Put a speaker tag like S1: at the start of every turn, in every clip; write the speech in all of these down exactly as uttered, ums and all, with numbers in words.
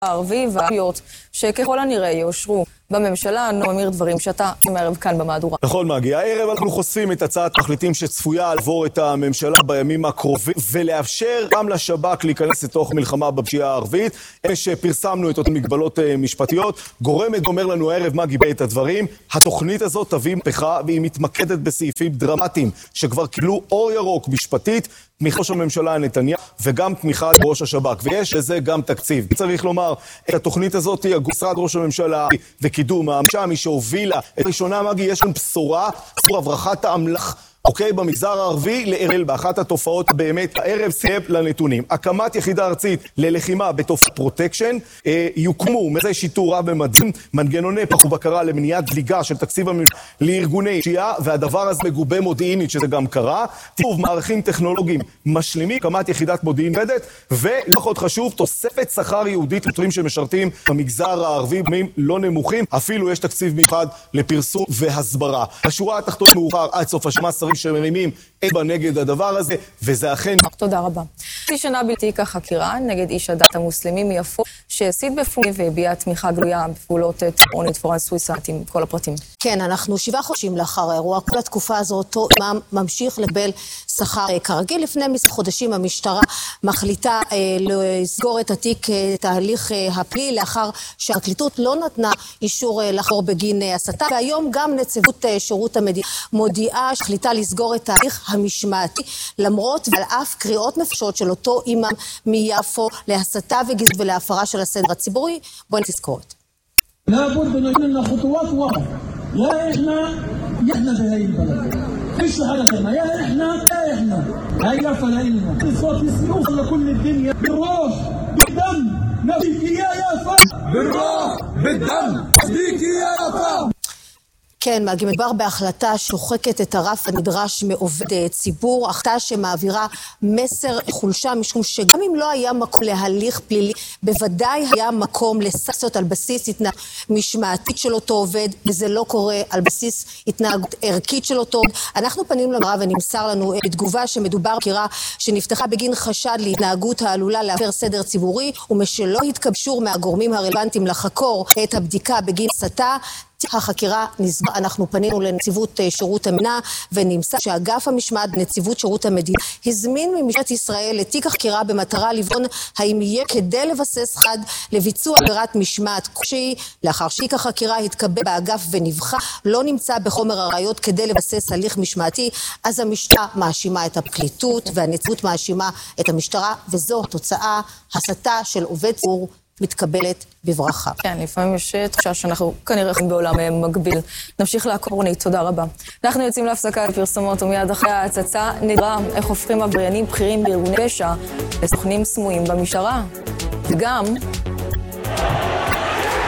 S1: הערבי והערביות שככל הנראה יאושרו בממשלה. נועם אמיר, דברים שאתה מערב כאן במהדורה.
S2: נכון, מגי. הערב אנחנו חושפים את הצעת מחליטים שצפויה לעבור את הממשלה בימים הקרובים ולאפשר גם לשב"כ להיכנס לתוך מלחמה בפשיעה הערבית. אלה שפרסמנו את אותן מגבלות משפטיות, גורמת אומר לנו הערב מגי את הדברים. התוכנית הזאת תביא מהפכה והיא מתמקדת בסעיפים דרמטיים שכבר קיבלו אור ירוק משפטית, תמיכה ראש הממשלה נתניהו וגם תמיכה ראש השב"כ, ויש לזה גם תקציב. צריך לומר, את התוכנית הזאת היא משרד ראש הממשלה וקידום הממשלה, מי שהובילה את ראשונה מגי, יש כאן בשורה, בשורה הברחת האמל"ח, אוקיי, במגזר הערבי לערל, באחת התופעות באמת, הערב סייב לנתונים. הקמת יחידה ארצית ללחימה בתופעת פרוטקשן, אה, יוקמו מזה שיטור רב במדים, מנגנוני פח ובקרה למניעת דליגה של תקציב הממשלה לארגוני פשיעה, והדבר הזה מגובה מודיעינית שזה גם קרה, טיוב מערכים טכנולוגיים משלימים, הקמת יחידת מודיעין עובדת, ולפחות חשוב, תוספת שכר יהודית לשוטרים שמשרתים במגזר הערבי, בימים לא נמוכים, אפילו יש תקציב מיוחד לפרסום והסברה. השורה התחתונה מאוחר עד סוף השנה, שרים שמרימים אצבע נגד הדבר הזה, וזה אכן...
S1: תודה רבה. חצי שנה בלתי תיק החקירה נגד איש הדת המוסלמי מיפו, שהסית בפומבי והביע תמיכה גלויה בפעולות טרור נתפורן סוויסת עם כל הפרטים.
S3: כן, אנחנו שבעה חודשים לאחר האירוע, כל התקופה הזו אותו אימאם ממשיך לקבל שכר כרגיל. לפני מספר חודשים המשטרה מחליטה אה, לסגור את התיק, אה, תהליך אה, הפלילי, לאחר שהפרקליטות לא נתנה אישור אה, לחקור בגין אה, הסתה, והיום גם נציבות אה, שירות המדינה מודיעה שהחליטה לסגור את ההליך המשמעתי, למרות ועל אף קריאות מפורשות של אותו אימאם מיפו להסתה וגזענות ולהפרה של הסדר הציבורי. בואו נזכורת.
S4: لابد ان يكون لنا خطوات واضحه، لا احنا احنا بهاي البلد، ايش حركتنا يا احنا يا احنا، هاي يافا لنا، الصوت يوصل لكل الدنيا بالروح بالدم، نفديك يا يافا بالروح بالدم، نفديك يا يافا.
S3: כן, מגי, מדובר בהחלטה שוחקת את הרף הנדרש מעובד ציבור, החלטה שמעבירה מסר חולשה, משום שגם אם לא היה מקום להליך פלילי, בוודאי היה מקום לסנקציות על בסיס התנהגות משמעתית של אותו עובד, וזה לא קורה על בסיס התנהגות ערכית של אותו עובד. אנחנו פנינו למראה ונמסר לנו בתגובה שמדובר בחקירה שנפתחה בגין חשד להתנהגות העלולה להפר סדר ציבורי, ומשלא התקבשור מהגורמים הרלוונטיים לחקור את הבדיקה בגין הסתה, החקירה נסגרה. אנחנו פנינו לנציבות שירות המדינה ונמסר שאגף המשמעת בנציבות שירות המדינה הזמין ממשטרת ישראל לתיק החקירה במטרה לבחון האם יהיה כדי לבסס חד לביצוע עבירת משמעת כלשהי. לאחר שתיק החקירה התקבל באגף ונבחן, לא נמצא בחומר הראיות כדי לבסס הליך משמעתי, אז המשטרה מאשימה את הפרקליטות והנציבות מאשימה את המשטרה, וזו תוצאה. הסתה של עובד ציבור מתקבלת בברכה.
S1: כן, לפעמים יש תחושה שאנחנו כנראה חיים בעולם מקביל. נמשיך לעקוב, רונית, תודה רבה. אנחנו יוצאים להפסקה לפרסומות, ומיד אחרי ההצצה נדרה איך הופכים עבריינים בכירים בארגוני פשע לסוכנים סמויים במשטרה. וגם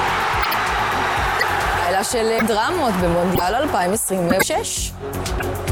S1: לילה של דרמות במונדיאל אלפיים עשרים ושש.